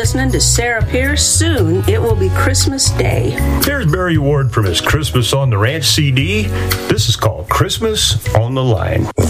listening to Sarah Pierce. Soon it will be Christmas Day. Here's Barry Ward from his Christmas on the Ranch CD. This is called Christmas on the Line.